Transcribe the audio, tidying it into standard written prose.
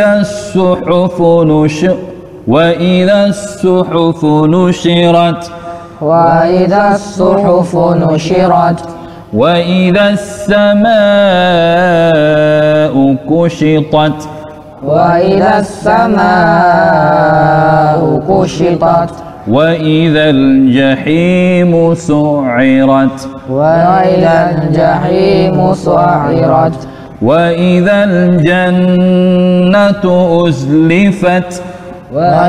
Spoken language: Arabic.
وإذا الصحف نشرت وإذا الصحف نشرت وإذا السماء كشطت وإذا السماء كشطت وإذا الجحيم سعرت وإذا الجحيم سعرت وإذا الجنة أزلفت